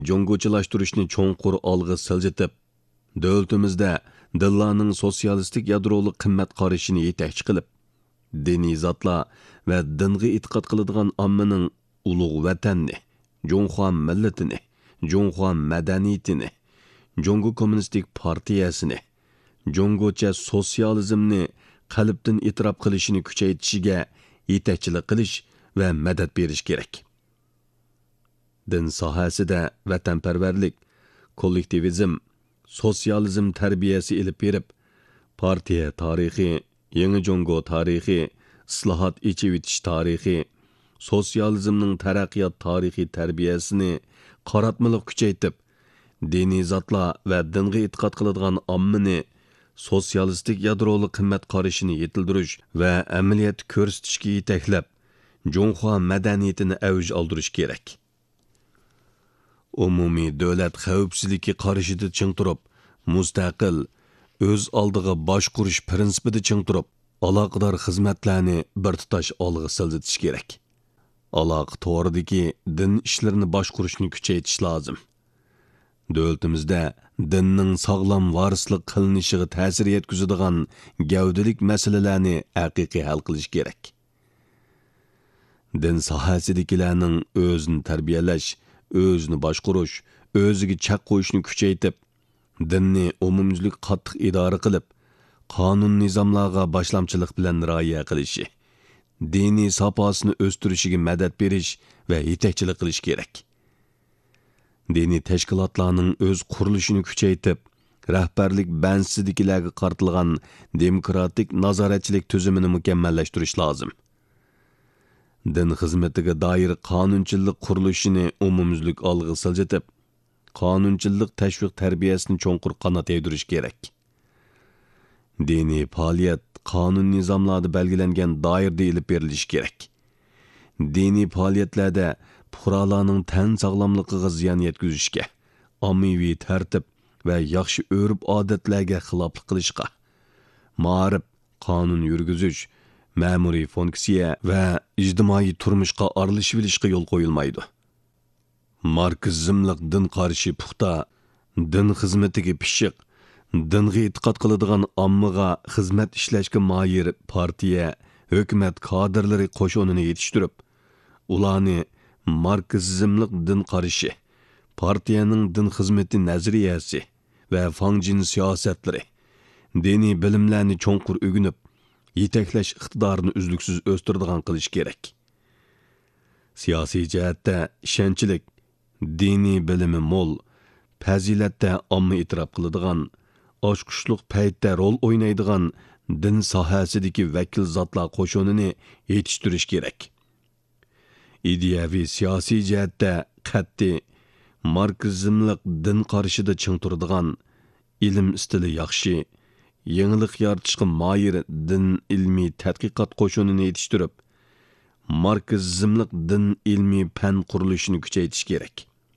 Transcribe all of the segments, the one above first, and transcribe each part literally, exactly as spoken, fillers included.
Жоңгочылаштырышны чоңқур алғы сылжытып, dövlətimizdə dillarning sotsialistik yadrolu qimmat qarashini yetakchi qilib, diniy zotlar va dinga e'tiqod qiladigan ommaning ulug' vatanni, Jonghua millatini, Jonghua madaniyatini, Jongo Kommunistik partiyasini, Jongocha sotsializmni qalbdan e'tirof qilishini kuchaytirishiga yetakchilik qilish va madad berish kerak. Din sohasida vatanparvarlik, kollektivizm, sotsializm tarbiyasi ilib berib, partiya tarixi, yangi Jongo tarixi, islohot echivitish tarixi, sotsializmning taraqqiyot tarixi tarbiyasini qaratmaliq kuchaytib, diniy zotlar va dinga e'tiqod qiladigan ommani sotsialistik yadroli qimmat qarashini yetildirish va amaliyat ko'rsatishga yetaklab, Jonghua madaniyatini avj oldirish kerak. Umumiy davlat xavfsizligi qarashida ching turib, mustaqil, o'z oldiga boshqurish prinsipida ching turib, aloqador xizmatlarni bir tutash olg'a siljitish kerak. Aloqa to'g'ridagi din ishlarini boshqurishni kuchaytirish lozim. Davlatimizda dinning sog'lom varislik qilinishiga ta'sir yetkazadigan gavdalik masalalarni haqiqiy hal qilish kerak. Din sohasidagilarning o'zini tarbiyalash, o'zini boshqurish, o'ziga chaq qo'yishni kuchaytib, dinni umumyuzlik qattiq idora qilib, qonun nizomlarga boshlamchilik bilan rioya qilishi, diniy saposini o'stirishiga madad berish va yetakchilik qilish kerak. Diniy tashkilotlarning o'z qurilishini kuchaytib, rahbarlik bansidikilarga qartilgan demokratik nazoratchilik tuzumini mukammallashtirish lozim. Din xizmatiga doir qonunchilik qurilishini umumyuzlik olg'a siljitib, qonunchilik tashviq tarbiyasini cho'nqur qanot yaytirish kerak. Diniy faoliyat qonun nizomlarida belgilangan doirada ilib berilishi kerak. Diniy faoliyatlarda fuqarolarning tan sog'lomligiga ziyon yetkazishga, ommaviy tartib va yaxshi urf-odatlarga xiloflik qilishga, ma'rif, qonun yurgizish, ma'muriy funksiya va ijtimoiy turmushga aralashishga yo'l qo'yilmaydi. Marksizmlik din qarashi puxta, din xizmatiga pishiq, dinga e'tiqod qiladigan ommaga xizmat ishlashga moyil partiya, hukumat kadrlari qo'shonini yetishtirib, ularni Marksizmlik din qarashi, partiyaning din xizmati nazariyasi va fangjin siyosatlari, diniy bilimlarni cho'nqur o'rganib, yetaklash iqtidorini uzluksiz o'stiradigan qilish kerak. Siyosiy jihatda ishonchlik, diniy bilimi mo'l, fazilatda omma e'tirof qiladigan, oshqushliq paytda rol o'ynaydigan din sohasidagi vakil zotlar qo'shonini yetishtirish kerak. Ideyaviy siyosiy jihatda qat'iy, marksizmlik din qarashida ching turadigan, ilm stili yaxshi, yangilik yaratishga moyil din ilmiy tadqiqot qo'shonini yetishtirib, marksizmlik din ilmiy fan qurilishini kuchaytirish kerak.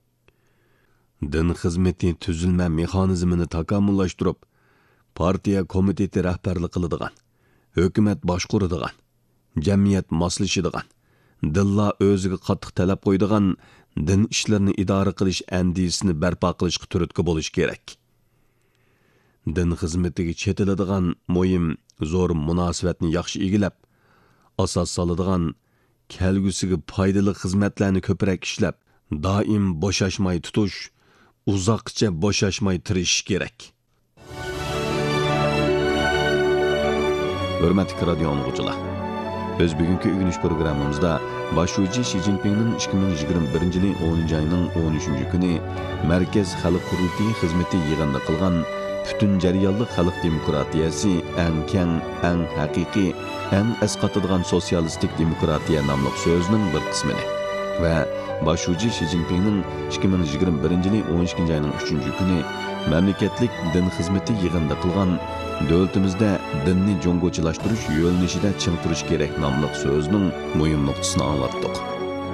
Din xizmati tuzilma mexanizmini takomillashtirib, partiya komiteti rahbarlik qiladigan, hukumat boshquradigan, jamiyat moslashadigan, dilla o'ziga qattiq talab qo'ydigan din ishlarini idora qilish andisini barpo qilishga turtki bo'lish kerak. Din xizmatiga chetiladigan muhim zo'r munosabatni yaxshi egilab, asos soladigan, kelgusiga foydali xizmatlarni ko'proq ishlab, doim bo'shashmay tutish, uzoqcha bo'shashmay tirishish kerak. Hurmatli radio anglag'uchilar, biz bugungi o'rganish programmamizda boshlovchi Xi Jinpingning ikki ming yigirma birinchi yil o'ninchi oyning o'n uchinchi kuni Markaz xalq qurultiyi xizmati yig'inida qilgan butun jarayonli xalq demokratiyasi eng keng, eng haqiqiy, eng asqatadigan sotsialistik demokratiya nomli so'zning bir qismini va boshlovchi Xi Jinpingning ikki ming yigirma birinchi yil o'n ikkinchi oyning uchinchi kuni mamlakatlik din xizmati yig'inida qilgan davlatimizda dinni jongochilashtirish yo'nalishida ching turish kerak nomli so'zning muhim nuqtasini anglatdik.